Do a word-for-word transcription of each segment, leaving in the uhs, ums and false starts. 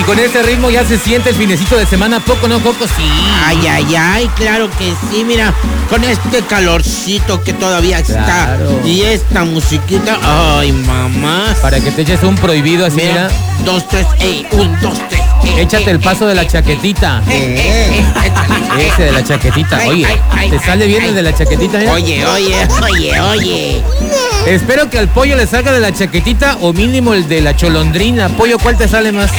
con este ritmo ya se siente el finecito de semana, ¿poco no, Coco? Sí. Ay, ay, ay, claro que sí, mira, con este calorcito que todavía está. Claro. Y esta musiquita, ay, mamá. Para que te eches un prohibido así, mira. Mira, dos, tres, ey, un, dos, tres. ey, Échate ey, el paso de la chaquetita. Eh, eh, échale. Ese de la chaquetita. Ay, Oye, ay, ay, ¿te ay, sale bien ay. el de la chaquetita? Mira? Oye, oye, oye, oye. Espero que al pollo le salga de la chaquetita o mínimo el de la cholondrina. Pollo, ¿cuál te sale más?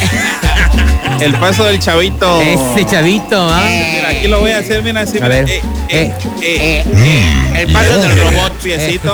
El paso del chavito. Ese chavito, ¿ah? Mira, aquí lo voy a hacer, mira, así. A ver. Eh, eh, eh, Eh, eh. el paso del robot. Piecito.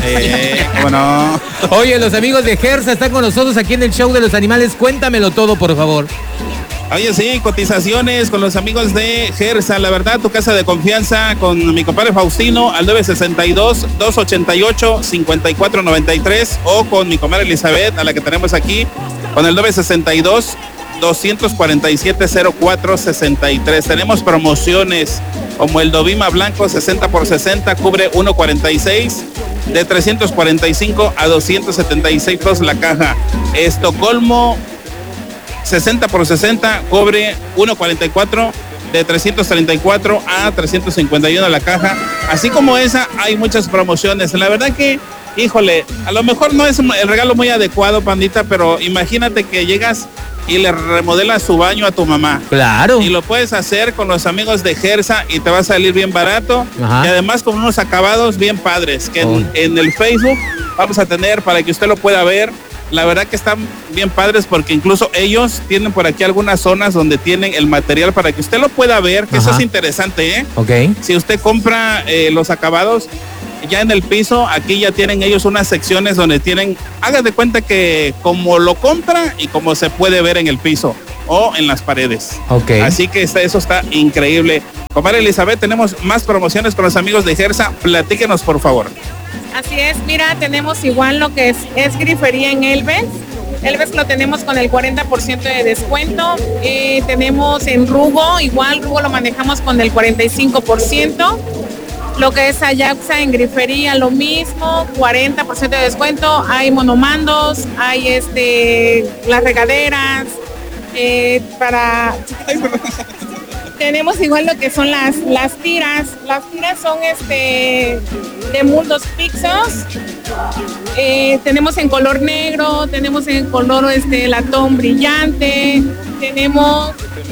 Eh, ¿cómo no? Oye, los amigos de Gersa están con nosotros aquí en el show de los animales. Cuéntamelo todo, por favor. Oye, sí, cotizaciones con los amigos de Gersa, la verdad, tu casa de confianza, con mi compadre Faustino al nueve sesenta y dos, dos ochenta y ocho, cincuenta y cuatro noventa y tres o con mi comadre Elizabeth, a la que tenemos aquí, con el nueve sesenta y dos, doscientos cuarenta y siete, cero cuatro sesenta y tres. Tenemos promociones como el Dovima Blanco sesenta por sesenta, cubre uno cuarenta y seis, de trescientos cuarenta y cinco a doscientos setenta y seis pesos la caja. Estocolmo sesenta por sesenta, cobre uno cuarenta y cuatro, de trescientos treinta y cuatro a trescientos cincuenta y uno la caja. Así como esa, hay muchas promociones. La verdad que, híjole, a lo mejor no es el regalo muy adecuado, pandita, pero imagínate que llegas y le remodelas su baño a tu mamá. Claro. Y lo puedes hacer con los amigos de Gersa y te va a salir bien barato. Ajá. Y además con unos acabados bien padres, que Oh. en, en el Facebook vamos a tener para que usted lo pueda ver. La verdad que están bien padres porque incluso ellos tienen por aquí algunas zonas donde tienen el material para que usted lo pueda ver, que Ajá. eso es interesante, ¿eh? Ok. Si usted compra eh, los acabados, ya en el piso, aquí ya tienen ellos unas secciones donde tienen, haga de cuenta que como lo compra y como se puede ver en el piso o en las paredes. Ok. Así que está, eso está increíble. Comadre Elizabeth, tenemos más promociones con los amigos de Gersa. Platíquenos, por favor. Así es, mira, tenemos igual lo que es, es grifería en Elves. Elves lo tenemos con el cuarenta por ciento de descuento. Eh, tenemos en Rugo, igual Rugo lo manejamos con el cuarenta y cinco por ciento. Lo que es Ayaxa en grifería, lo mismo, cuarenta por ciento de descuento. Hay monomandos, hay este las regaderas, eh, para... Tenemos igual lo que son las, las tiras. Las tiras son este de mundos Pixos. Eh, tenemos en color negro, tenemos en color este latón brillante, tenemos...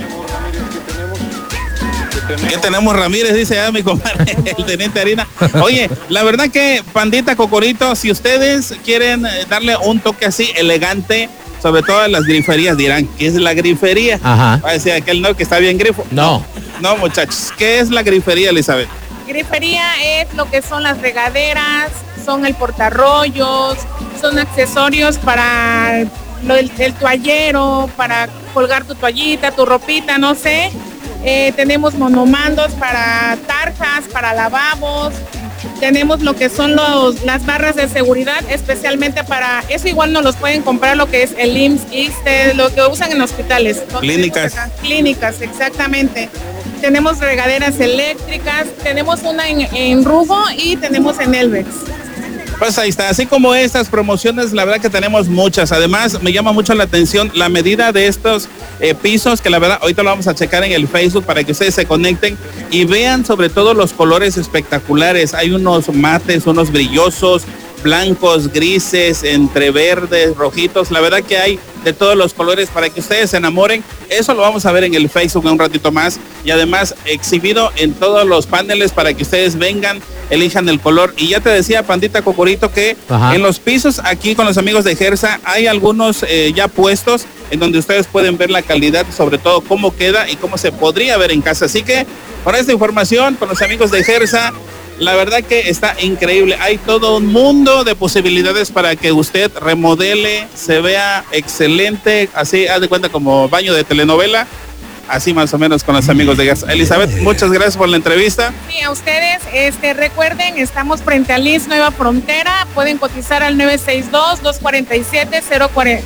¿Qué tenemos, Ramírez? Dice ya mi compadre, el teniente Harina. Oye, la verdad que, pandita, Cocorito, si ustedes quieren darle un toque así elegante, sobre todo en las griferías, dirán, ¿qué es la grifería? Ajá. Va a decir aquel no que está bien grifo. No. No, muchachos, ¿qué es la grifería, Elizabeth? Grifería es lo que son las regaderas, son el portarrollos, son accesorios para lo, el, el toallero, para colgar tu toallita, tu ropita, no sé. Eh, tenemos monomandos para tarjas, para lavabos. Tenemos lo que son los, las barras de seguridad, especialmente para, eso igual no los pueden comprar lo que es el I M S S, I S S S T E, lo que usan en hospitales. Clínicas. Clínicas, exactamente. Tenemos regaderas eléctricas, tenemos una en, en Rugo y tenemos en Elvex. Pues ahí está, así como estas promociones, la verdad que tenemos muchas. Además, me llama mucho la atención la medida de estos eh, pisos, que la verdad ahorita lo vamos a checar en el Facebook para que ustedes se conecten y vean sobre todo los colores espectaculares. Hay unos mates, unos brillosos, blancos, grises, entre verdes, rojitos. La verdad que hay de todos los colores para que ustedes se enamoren. Eso lo vamos a ver en el Facebook en un ratito más. Y además exhibido en todos los paneles para que ustedes vengan, elijan el color. Y ya te decía, pandita Cocorito, que Ajá. en los pisos aquí con los amigos de Gersa hay algunos eh, ya puestos en donde ustedes pueden ver la calidad, sobre todo cómo queda y cómo se podría ver en casa. Así que con esta información, con los amigos de Gersa, la verdad que está increíble. Hay todo un mundo de posibilidades para que usted remodele, se vea excelente, así, haz de cuenta como baño de telenovela, así más o menos con los amigos de Gersa. Elizabeth, muchas gracias por la entrevista. Sí, a ustedes, este, recuerden, estamos frente a Liz Nueva Frontera, pueden cotizar al nueve seis dos, dos cuatro siete, cero cuarenta.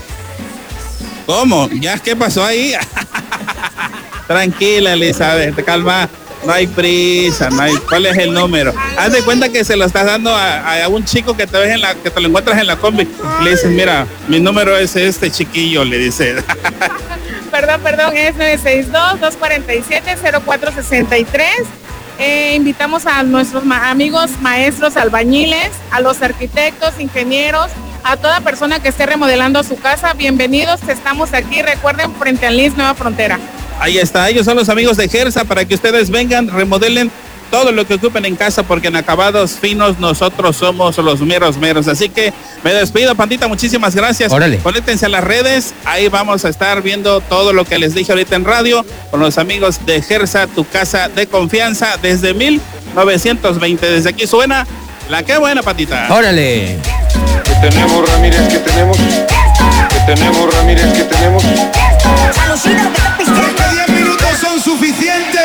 ¿Cómo? ¿Ya qué pasó ahí? Tranquila, Elizabeth, calma. No hay prisa, no hay. ¿Cuál es el número? Haz de cuenta que se lo estás dando a, a un chico que te ves en la, que te lo encuentras en la combi. Le dices, mira, mi número es este, chiquillo, le dice. Perdón, perdón, es nueve seis dos, dos cuatro siete, cero cuatro seis tres. Eh, invitamos a nuestros ma- amigos maestros albañiles, a los arquitectos, ingenieros, a toda persona que esté remodelando su casa. Bienvenidos, estamos aquí, recuerden, frente al Lins Nueva Frontera. Ahí está, ellos son los amigos de Gersa para que ustedes vengan, remodelen todo lo que ocupen en casa, porque en acabados finos nosotros somos los meros meros. Así que me despido, Pandita, muchísimas gracias. Órale. Conéctense a las redes, ahí vamos a estar viendo todo lo que les dije ahorita en radio con los amigos de Gersa, tu casa de confianza desde mil novecientos veinte. Desde aquí suena la que buena, Pandita. Órale. Que tenemos, Ramírez, que tenemos. Que tenemos, Ramírez, que tenemos. ¿Crees que diez minutos son suficientes?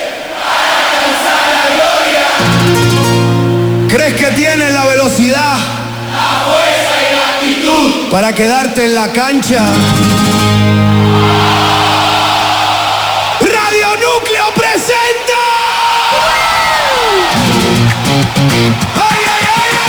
¿Crees que tienes la velocidad, la fuerza y la actitud para quedarte en la cancha? Radio Núcleo presenta. ¡Ay, ay,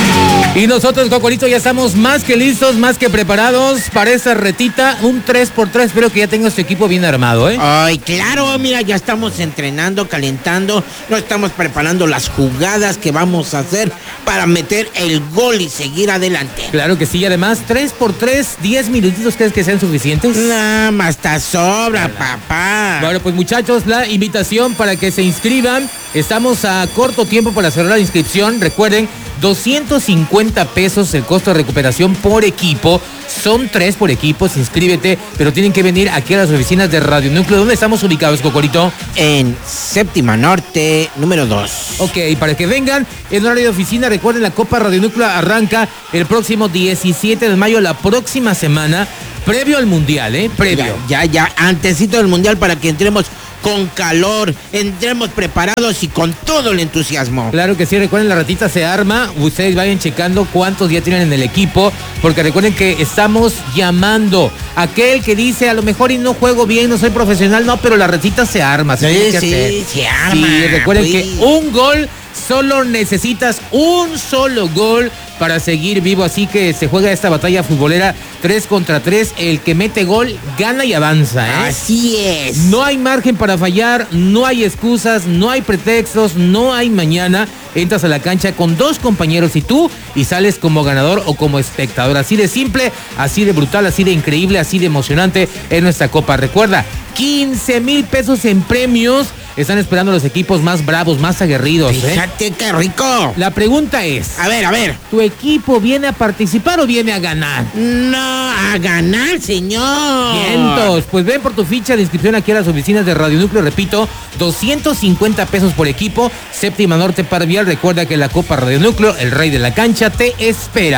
ay! Y nosotros, Cocorito, ya estamos más que listos, más que preparados para esta retita. Un tres por tres, espero que ya tengas tu equipo bien armado, ¿eh? Ay, claro, mira, ya estamos entrenando, calentando, no estamos preparando las jugadas que vamos a hacer para meter el gol y seguir adelante. Claro que sí, y además, tres por tres, diez minutitos, ¿crees que sean suficientes? Nada más está sobra, papá. Bueno, pues muchachos, la invitación para que se inscriban. Estamos a corto tiempo para cerrar la inscripción. Recuerden, doscientos cincuenta pesos el costo de recuperación por equipo. Son tres por equipo, inscríbete, pero tienen que venir aquí a las oficinas de Radio Núcleo. ¿Dónde estamos ubicados, Cocorito? En Séptima Norte, número dos. Ok, para que vengan en horario de oficina, recuerden, la Copa Radio Núcleo arranca el próximo diecisiete de mayo, la próxima semana, previo al Mundial, ¿eh? Previo. Ya, ya, ya, antesito del Mundial para que entremos con calor, entremos preparados y con todo el entusiasmo. Claro que sí, recuerden, la ratita se arma, ustedes vayan checando cuántos ya tienen en el equipo, porque recuerden que estamos llamando a aquel que dice, a lo mejor y no juego bien, no soy profesional, no, pero la ratita se arma. Sí, se sí, hacer. se arma. Sí, recuerden Uy. que un gol, solo necesitas un solo gol para seguir vivo, así que se juega esta batalla futbolera tres contra tres, el que mete gol gana y avanza, ¿eh? Así es. No hay margen para fallar, no hay excusas, no hay pretextos, no hay mañana. Entras a la cancha con dos compañeros y tú, y sales como ganador o como espectador. Así de simple, así de brutal, así de increíble, así de emocionante es nuestra copa. Recuerda, quince mil pesos en premios. Están esperando los equipos más bravos, más aguerridos, ¿eh? Fíjate qué rico. La pregunta es, A ver, a ver. ¿tu equipo viene a participar o viene a ganar? No, a ganar, señor. Vientos, pues ven por tu ficha de inscripción aquí a las oficinas de Radio Núcleo, repito, doscientos cincuenta pesos por equipo, Séptima Norte Parvial. Recuerda que la Copa Radio Núcleo, el rey de la cancha, te espera.